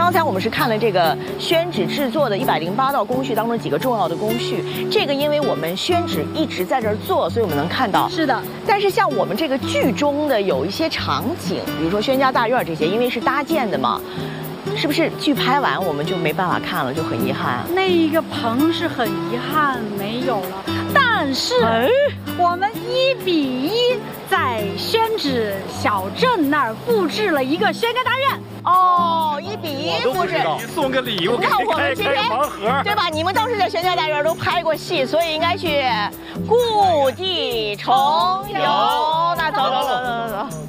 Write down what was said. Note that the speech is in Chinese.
刚才我们是看了这个宣纸制作的108道工序当中几个重要的工序。这个因为我们宣纸一直在这儿做，所以我们能看到。 是的。 但是像我们这个剧中的有一些场景，比如说宣家大院这些，因为是搭建的嘛，是不是剧拍完我们就没办法看了，就很遗憾？ 那一个棚是很遗憾没有了，但是我们1比1在宣纸小镇那儿布置了一个宣家大院。 哦，1比1布置， 送个礼物， 那我们今天盲盒， 对吧？你们当时在宣家大院都拍过戏，所以应该去故地重游。那走。